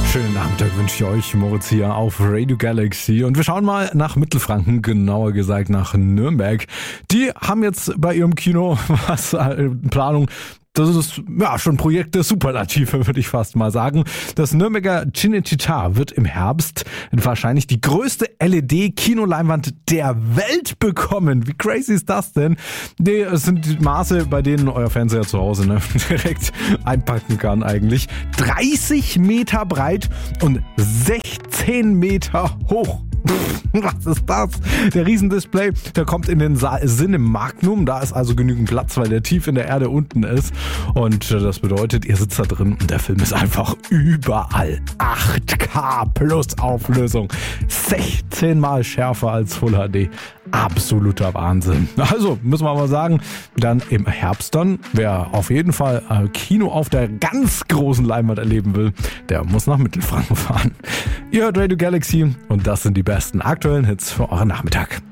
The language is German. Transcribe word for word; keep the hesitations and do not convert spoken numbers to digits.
Schönen Nachmittag wünsche ich euch, Moritz hier auf Radio Galaxy. Und wir schauen mal nach Mittelfranken, genauer gesagt nach Nürnberg. Die haben jetzt bei ihrem Kino was äh, Planung. Das ist ja schon ein Projekt der Superlative, würde ich fast mal sagen. Das Nürnberger Cinecittà wird im Herbst wahrscheinlich die größte L E D-Kinoleinwand der Welt bekommen. Wie crazy ist das denn? Das sind die Maße, bei denen euer Fernseher zu Hause ne, direkt einpacken kann eigentlich. dreißig Meter breit und sechzehn Meter hoch. Was ist das? Der Riesendisplay, der kommt in den Cine Magnum. Da ist also genügend Platz, weil der tief in der Erde unten ist. Und das bedeutet, ihr sitzt da drin und der Film ist einfach überall. acht K plus Auflösung. sechzehn Mal schärfer als Full H D. Absoluter Wahnsinn. Also, müssen wir mal sagen, dann im Herbst dann, wer auf jeden Fall Kino auf der ganz großen Leinwand erleben will, der muss nach Mittelfranken fahren. Ihr hört Radio Galaxy und das sind die besten aktuellen Hits für euren Nachmittag.